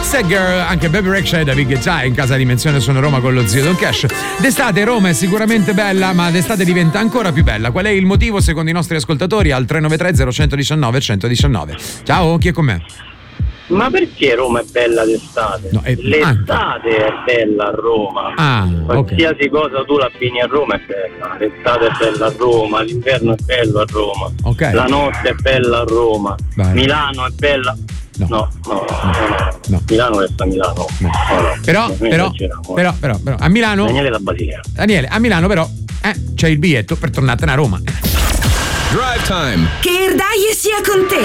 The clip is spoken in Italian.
Girl, anche Baby Rexha e David Guetta in casa Dimensione Sono Roma con lo zio Don Cash. D'estate Roma è sicuramente bella, ma d'estate diventa ancora più bella. Qual è il motivo secondo i nostri ascoltatori? Al 393 0119 119. Ciao, chi è con me? Ma perché Roma è bella d'estate? No, l'estate è bella a Roma. Qualsiasi cosa tu la abbini a Roma è bella. L'estate è bella a Roma, l'inverno è bello a Roma. La notte è bella a Roma. Vai. Milano è bella. No. Milano resta Milano. Però a Milano. Daniele da Basilea. Daniele, a Milano però c'è il biglietto per tornartene a Roma. Drive Time. Che Erdaie sia con te.